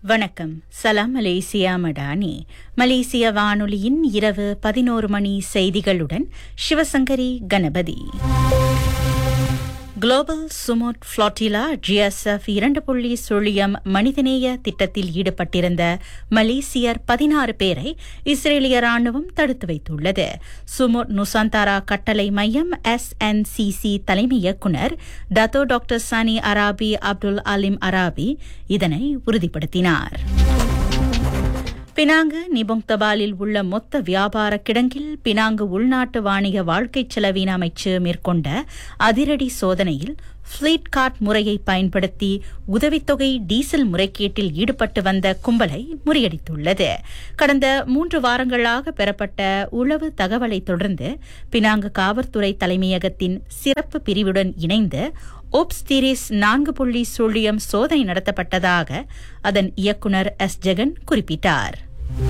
வணக்கம். சலாம் மலேசியா மடானி. மலேசிய வானொலியின் இரவு 11 மணி செய்திகளுடன் Sivasankari Ganapathi. Global Sumud ஃப்ளாட்டிலா GSF 2.0 மனிதநேய திட்டத்தில் ஈடுபட்டிருந்த மலேசியர் 16 பேரை இஸ்ரேலிய ராணுவம் தடுத்து வைத்துள்ளது. சுமோட் நுசாந்தாரா கட்டளை மையம் SNCC தலைமை இயக்குநர் டத்தோ டாக்டர் சானி அராபி அப்துல் அலிம் அராபி இதனை உறுதிப்படுத்தினார். பினாங்கு நிபுங் தபாலில் உள்ள மொத்த வியாபார கிடங்கில் பினாங்கு உள்நாட்டு வாணிக வாழ்க்கை செலவின அமைச்சு மேற்கொண்ட அதிரடி சோதனையில் ஃபிளீட் கார்ட் முறையை பயன்படுத்தி உதவித்தொகை டீசல் முறைகேட்டில் ஈடுபட்டு வந்த கும்பலை முறியடித்துள்ளது. கடந்த 3 வாரங்களாக பெறப்பட்ட உளவு தகவலை தொடர்ந்து பினாங்கு காவல்துறை தலைமையகத்தின் சிறப்பு பிரிவுடன் இணைந்து ஓப்ஸ் தீரிஸ் 4.0 சோதனை நடத்தப்பட்டதாக அதன் இயக்குநர் S. ஜெகன் குறிப்பிட்டார்.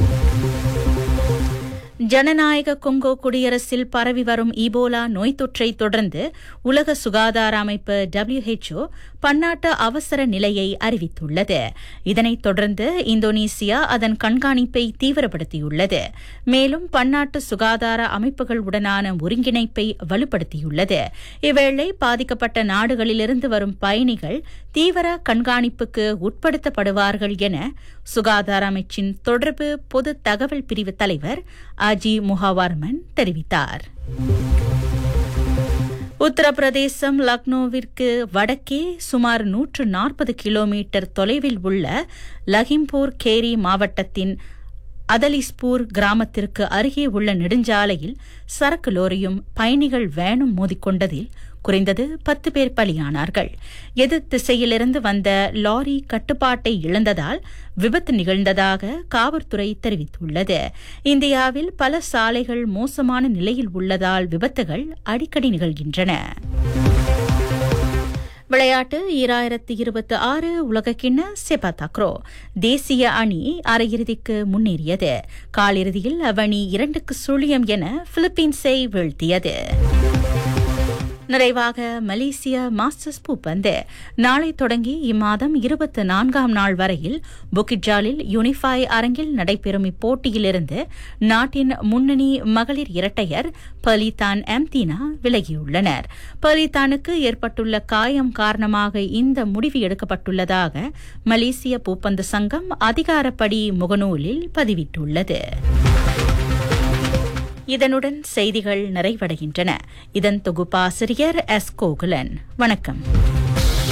ஜனநாயக கொங்கோ குடியரசில் பரவி வரும் ஈபோலா நோய் தொற்றை தொடர்ந்து உலக சுகாதார அமைப்பு WHO பன்னாட்டு அவசர நிலையை அறிவித்துள்ளது. இதனைத் தொடர்ந்து இந்தோனேசியா அதன் கண்காணிப்பை தீவிரப்படுத்தியுள்ளது. மேலும் பன்னாட்டு சுகாதார அமைப்புகளுடனான ஒருங்கிணைப்பை வலுப்படுத்தியுள்ளது. இவ்வேளை பாதிக்கப்பட்ட நாடுகளிலிருந்து வரும் பயணிகள் தீவிர கண்காணிப்புக்கு உட்படுத்தப்படுவார்கள் என சுகாதார அமைச்சின் தொடர்பு பொது தகவல் பிரிவு தலைவர் அஜி முஹாவர்மன் தெரிவித்தார். உத்தரப்பிரதேசம் லக்னோவிற்கு வடக்கே சுமார் 140 கிலோமீட்டர் தொலைவில் உள்ள லகிம்பூர் கேரி மாவட்டத்தின் அதலிஸ்பூர் கிராமத்திற்கு அருகே உள்ள நெடுஞ்சாலையில் சரக்கு லோரியும் பயணிகள் வேனும் மோதிக்கொண்டதில் குறைந்தது 10 பேர் பலியானார்கள். எதிர் திசையிலிருந்து வந்த லாரி கட்டுப்பாட்டை இழந்ததால் விபத்து நிகழ்ந்ததாக காவல்துறை தெரிவித்துள்ளது. இந்தியாவில் பல சாலைகள் மோசமான நிலையில் உள்ளதால் விபத்துகள் அடிக்கடி நிகழ்கின்றன. விளையாட்டு 2026 உலகக்கிண்ண செபா தக்ரோ தேசிய அணி அரையிறுதிக்கு முன்னேறியது. காலிறுதியில் அவ்வணி 2-0 என பிலிப்பீன்ஸை வீழ்த்தியது. நிறைவாக மலேசிய மாஸ்டர்ஸ் பூப்பந்து நாளை தொடங்கி இம்மாதம் 24ஆம் நாள் வரையில் புக்கிட்ஜாலில் யூனிஃபை அரங்கில் நடைபெறும் இப்போட்டியிலிருந்து நாட்டின் முன்னணி மகளிர் இரட்டையர் பலிதான் எம்தீனா விலகியுள்ளனர். பலிதானுக்கு ஏற்பட்டுள்ள காயம் காரணமாக இந்த முடிவு எடுக்கப்பட்டுள்ளதாக மலேசிய பூப்பந்து சங்கம் அதிகாரப்படி முகநூலில் பதிவிட்டுள்ளது. இதனுடன் செய்திகள் நிறைவடைகின்றன. இதன் தொகுப்பாசிரியர் S. கோகுலன். வணக்கம்.